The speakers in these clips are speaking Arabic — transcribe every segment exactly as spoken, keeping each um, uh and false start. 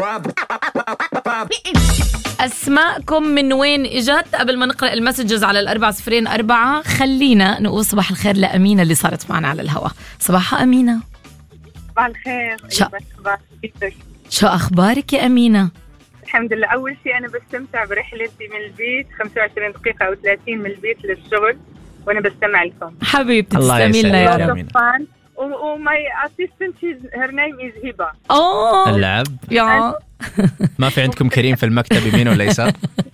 أسماءكم من وين إجت؟ قبل ما نقرأ المسجز على الأربعة صفرين أربعة خلينا نقول صباح الخير لأمينة اللي صارت معنا على الهواء. صباحها أمينة. صباح الخير. شو شو أخبارك يا أمينة؟ الحمد لله. أول شيء أنا بستمتع برحلتي من البيت خمسة وعشرين دقيقة أو ثلاثين من البيت للشغل وأنا بستمع لكم. حبيبتي تسلمي لنا يا رب. وماي اسيستنت هير نيم از هبه. اوه اللعب يا ما في عندكم كريم في المكتب يمين ولا يسار؟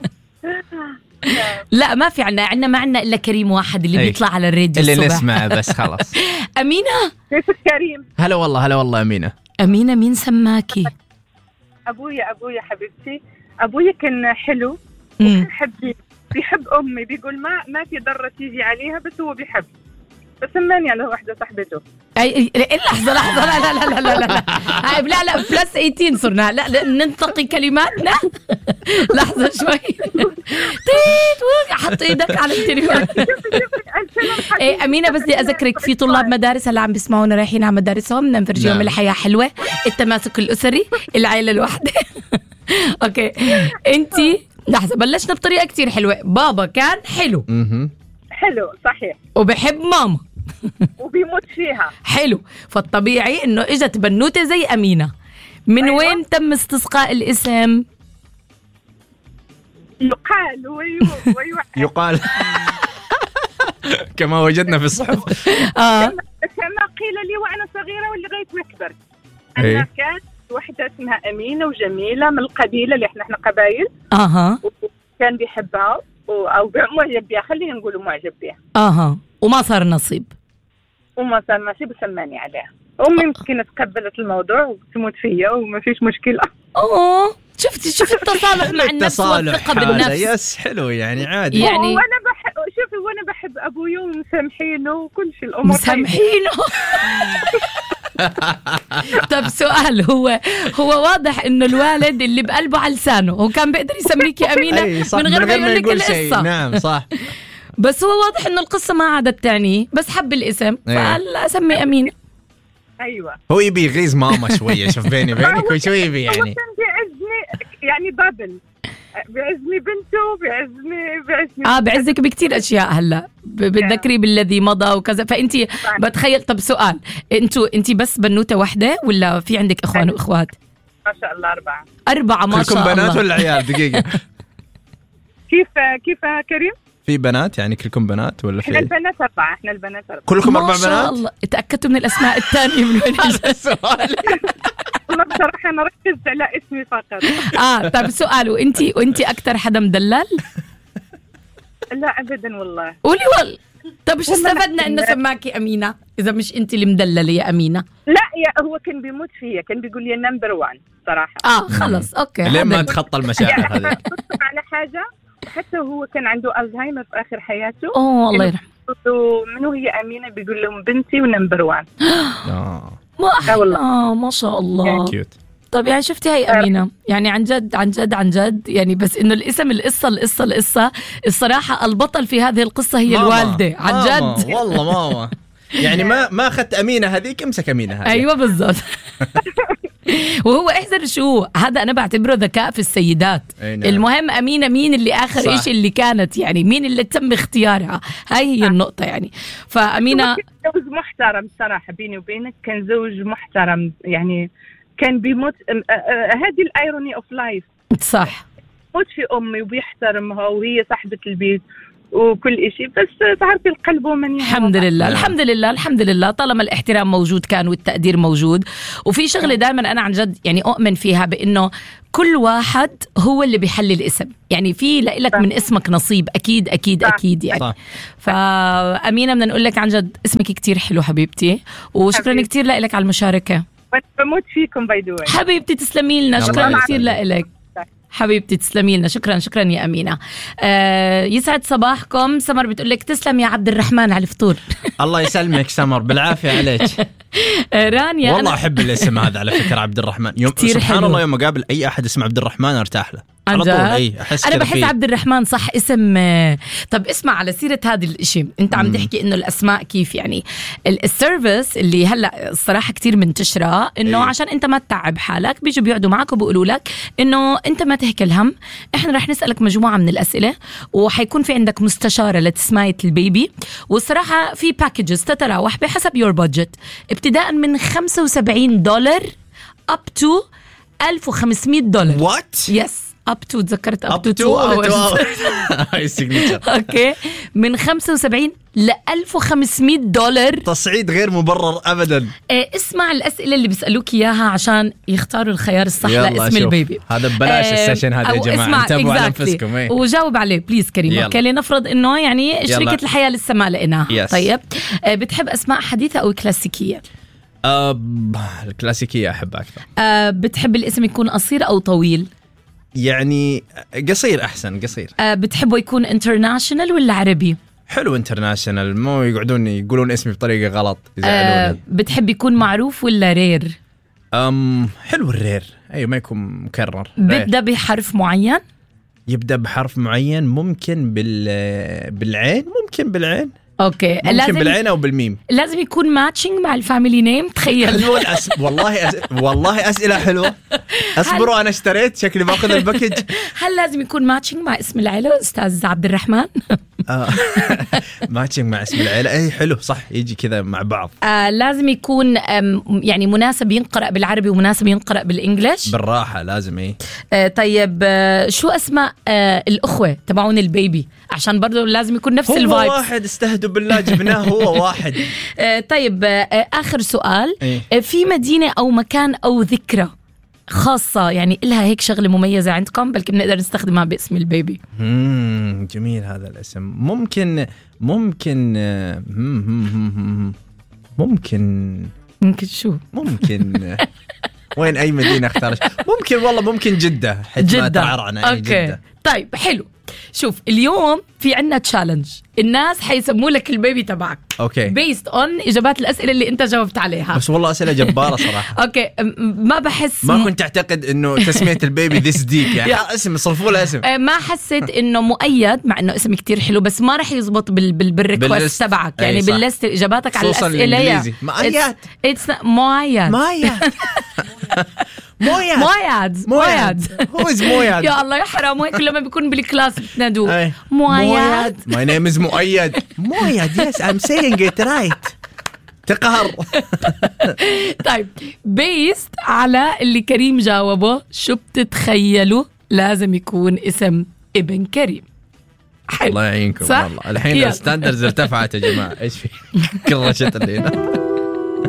لا ما في عنا عنا ما عنا الا كريم واحد اللي بيطلع على الراديو اللي الصبح. نسمع بس خلاص. أمينة كيف كريم؟ هلا والله هلا والله أمينة. أمينة مين سماكي؟ أبويا أبويا حبيبتي. أبويا كان حلو وحبي بيحب أمي، بيقول ما ما في ضرة تيجي عليها بس هو بيحب، بس سماني على واحدة صاحبته. اي لحظة لحظة لا لا لا لا لا لا لا لا لا بلس ثمانية عشر صرنا لا, لا ننتقي كلماتنا. لحظة شوي. تيت حط ايدك على التليفون. ايه أمينة بس بدي أذكرك في طلاب مدارس هلا عم بيسمعونا رايحين على مدارسهم، بدنا نفرجيهم نعم. الحياة حلوة، التماسك الأسري، العائلة الواحدة. اوكي انتي لحظة بلشنا بطريقة كتير حلوة. بابا كان حلو حلو صحيح وبحب ماما وبيموت فيها حلو، فالطبيعي انه اجت بنوتة زي أمينة. من أيوة. وين تم استسقاء الاسم؟ يقال ويو ويو يقال كما وجدنا في الصحف. آه. كما قيل لي وانا صغيرة ولغاية ما كبرت انا كانت واحدة اسمها أمينة وجميلة من القبيلة اللي احنا احنا قبائل. اها كان بيحبها او معجب بها، خلينا نقول معجب بها. اها وما صار نصيب وما صار نصيب وسماني عليها. امي يمكن تقبلت الموضوع وتموت فيا وما فيش مشكله. اوه شفتي شوف التصالح مع النفس والثقه بالنفس. يس حلو يعني عادي يعني وانا بحب شوفي وانا بحب ابويا ومسامحينه وكل شيء الامور مسامحينه. طب سؤال، هو هو واضح انه الوالد اللي بقلبه على لسانه هو كان بيقدر يسميكي أمينة من غير ما يقول لك القصة. نعم صح. بس هو واضح انه القصة ما عادت تعنيه بس حب الاسم فقال اسمي أمينة. ايوه هو يبي يغيظ ماما شوية. شوف بيني بينك وشوي يبي يعني هو كان بيعزني يعني دبل، بيعزني بنته بيعزني بيعزني اه بيعزك بكتير اشياء. هلا بتذكري بالذي مضى وكذا فانتي بتخيل. طب سؤال، انتوا انتي بس بنوته واحده ولا في عندك اخوان واخوات؟ ما شاء الله اربعه. اربعه ما شاء الله. كلكم بنات ولا عيال؟ دقيقه. كيف كيف كريم؟ في بنات يعني كلكم بنات ولا في؟ احنا البنات اربعه. احنا البنات اربعه. كلكم اربع بنات؟ ما شاء الله. اتاكدتوا من الاسماء الثانيه من وين هذا السؤال؟ والله بصراحه انا ركزت على اسمي فقط. اه طب سؤال، وانتي وانتي اكثر حدا مدلل؟ لا ابدا والله. قولي والله. طب شو استفدنا انه سماكي أمينة اذا مش انتي اللي مدلله يا أمينة؟ لا يا هو كان بيموت فيا، كان بيقول لي نمبر وان صراحه. اه خلص اوكي. ليه ما تخطى المشاعر هذه؟ على حاجه حتى هو كان عنده الزهايمر في اخر حياته. اوه الله يرحمه. منو هي أمينة؟ بيقول لهم بنتي ونمبر وان. اه ما والله ما شاء الله. كيوت. طب يعني شفتي هاي أمينة يعني عن جد عن جد عن جد يعني بس إنه الاسم القصة القصة القصة الصراحة البطل في هذه القصة هي ماما. الوالدة عن ماما. جد والله ماما يعني ما ما أخذت أمينة هذيك امسك أمينة هذه. أيوة بالضبط. وهو احذر شو هذا أنا بعتبره ذكاء في السيدات. نعم. المهم أمينة مين اللي آخر صح. إيش اللي كانت يعني مين اللي تم اختيارها، هاي هي النقطة يعني. فأمينة زوج محترم صراحة بيني وبينك، كان زوج محترم يعني كان بيموت. هذه الايروني اوف لايف صح. موت في امي وبيحترمها وهي صاحبة البيت وكل إشي، بس تعرفي القلب ومن الحمد لله الحمد لله الحمد لله طالما الاحترام موجود كان والتقدير موجود. وفي شغلة دائما أنا عن جد يعني أؤمن فيها بأنه كل واحد هو اللي بيحلي الاسم، يعني في لك من اسمك نصيب أكيد أكيد صح. أكيد يعني صح. فأمينة بدنا نقول لك عن جد اسمك كتير حلو حبيبتي، وشكرا حبيبتي. كتير لك على المشاركة. بموت فيكم باي ذا واي حبيبتي، تسلمي لنا، شكرا كثير لك. حبيبتي تسلمي لنا. شكرا شكرا يا أمينة. آه يسعد صباحكم. سمر بتقولك تسلم يا عبد الرحمن على الفطور. الله يسلمك سمر بالعافية عليك. رانيا والله أحب الاسم هذا على فكرة عبد الرحمن. يوم سبحان حلو. الله يوم أقابل أي أحد اسمه عبد الرحمن أرتاح له على طول. أي أحس أنا بحس فيه. عبد الرحمن صح اسم. طب اسمع على سيرة هذا الاشي، أنت عم تحكي إنه الأسماء كيف يعني السيرفيس اللي هلأ الصراحة كتير منتشرة إنه أيه. عشان أنت ما تتعب حالك بيجوا بيقعدوا معك وبيقولوا لك إنه أنت ما تهك الهم، إحنا رح نسألك مجموعة من الأسئلة وحيكون في عندك مستشارة لتسمية البيبي. والصراحة في باكجز تتراوح بحسب يور بادجت ابتداء من خمسة وسبعين دولار up to ألف وخمسمية دولار. وات يس up to تذكرت up, up to to هاي السيجنتشر. اوكي من خمسة وسبعين ل ألف وخمسمية دولار. تصعيد غير مبرر ابدا. إيه اسمع الاسئله اللي بيسالوك اياها عشان يختاروا الخيار الصح لاسم البيبي. هذا ببلاش إيه السيشن هذا يا جماعه، انتبهوا على انفسكم. ايه. وجاوب عليه بليز كريم. اوكي لنفرض انه يعني شركه الحياه لسه ما لقيناها. يس. طيب إيه بتحب اسماء حديثه او كلاسيكيه؟ أه الكلاسيكيه احب اكثر. أه بتحب الاسم يكون قصير او طويل؟ يعني قصير احسن قصير. أه بتحبه يكون انترناشونال ولا عربي؟ حلو انترناشونال، مو يقعدون يقولون اسمي بطريقه غلط يزعلوني. أه بتحب يكون معروف ولا رير؟ أم حلو الرير، اي ما يكون مكرر. بيبدا بحرف معين؟ يبدا بحرف معين، ممكن بال بالعين، ممكن بالعين اوكي ممكن لازم بالعين او بالميم. لازم يكون ماتشنج مع الفاميلي نيم. تخيل. حلو الأس... والله أس... والله اسئله حلوه. اصبروا انا اشتريت شكلي باخذ الباكج. هل لازم يكون ماتشنج مع اسم العيله استاذ عبد الرحمن؟ ماتشنج مع اسم العيله، اي حلو صح، يجي كذا مع بعض. آه لازم يكون يعني مناسب ينقرأ بالعربي ومناسب ينقرأ بالانجليش بالراحه لازم. ايه آه طيب آه شو اسماء آه الاخوه تبعون البيبي عشان برضو لازم يكون نفس الفايبس. هو واحد استهدوا بالله جبناه هو واحد. آه طيب آه اخر سؤال. إيه؟ آه في مدينه او مكان او ذكرى خاصة يعني إلها هيك شغلة مميزة عندكم بلكي بنقدر نستخدمها باسم البيبي؟ مم جميل هذا الاسم. ممكن ممكن ممكن ممكن شو ممكن وين أي مدينة اختار؟ ممكن والله ممكن جدة. جدة تعرعنا. أوكي جدة. طيب حلو. شوف اليوم في عنا تشالنج، الناس حيسموا لك البيبي تبعك اوكي بيست اون اجابات الاسئله اللي انت جاوبت عليها. بس والله اسئله جباره صراحه. اوكي ما بحس ما كنت اعتقد انه تسميه البيبي ذيس ديك يعني اسم صرفوا له اسم. ما حسيت انه مؤيد مع انه اسم كتير حلو بس ما رح يزبط بال بال بالريكوست تبعك يعني بالليست اجاباتك على الاسئله مؤيد اتس مؤيد مؤيد موياد موياد موياد هو از موياد. يا الله يحرم وين كل لما بيكون بالكلاس بتنادوه موياد. My name is مؤيد. موياد yes I'm saying it right. تقهر. طيب بيست على اللي كريم جاوبه شو بتتخيلوا لازم يكون اسم ابن كريم؟ الله يعينكم والله. الحين الستاندرز ارتفعت يا جماعة. ايش في كل رشة اللي هنا.